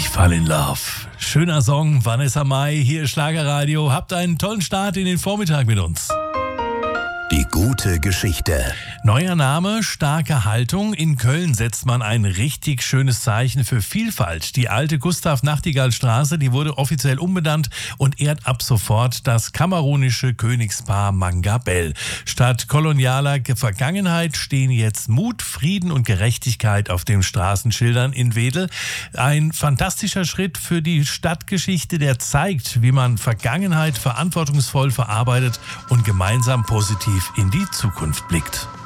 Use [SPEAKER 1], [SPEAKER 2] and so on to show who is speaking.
[SPEAKER 1] Fall in Love. Schöner Song, Vanessa Mai, hier ist Schlagerradio. Habt einen tollen Start in den Vormittag mit uns.
[SPEAKER 2] Die gute Geschichte.
[SPEAKER 1] Neuer Name, starke Haltung. In Köln setzt man ein richtig schönes Zeichen für Vielfalt. Die alte Gustav-Nachtigall-Straße, die wurde offiziell umbenannt und ehrt ab sofort das kamerunische Königspaar Mangabell. Statt kolonialer Vergangenheit stehen jetzt Mut, Frieden und Gerechtigkeit auf den Straßenschildern in Wedel. Ein fantastischer Schritt für die Stadtgeschichte, der zeigt, wie man Vergangenheit verantwortungsvoll verarbeitet und gemeinsam positiv in die Zukunft blickt.